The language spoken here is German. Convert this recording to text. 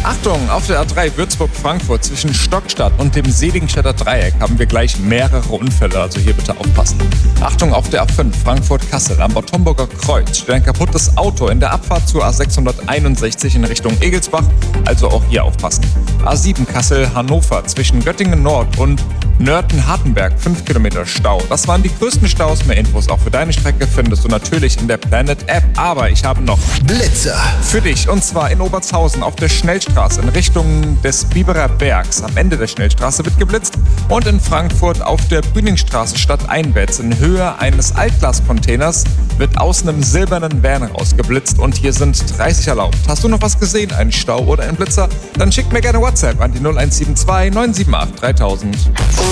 Achtung, auf der A3 Würzburg-Frankfurt zwischen Stockstadt und dem Seligenstädter Dreieck haben wir gleich mehrere Unfälle, also hier bitte aufpassen. Achtung, auf der A5 Frankfurt-Kassel am Bad-Homburger Kreuz steht ein kaputtes Auto in der Abfahrt zur A661 in Richtung Egelsbach, also auch hier aufpassen. A7 Kassel-Hannover zwischen Göttingen Nord und Nörten-Hartenberg 5 Kilometer Stau. Das waren die größten Staus. Mehr Infos auch für deine Strecke findest du natürlich in der Planet App. Aber ich habe noch Blitzer für dich, und zwar in Obertshausen auf der Schnellstraße in Richtung des Biberer Bergs. Am Ende der Schnellstraße wird geblitzt und in Frankfurt auf der Brüningstraße stadteinwärts in Höhe eines Altglascontainers wird aus einem silbernen Van rausgeblitzt und hier sind 30 erlaubt. Hast du noch was gesehen, einen Stau oder einen Blitzer? Dann schick mir gerne WhatsApp an die 0172 978 3000.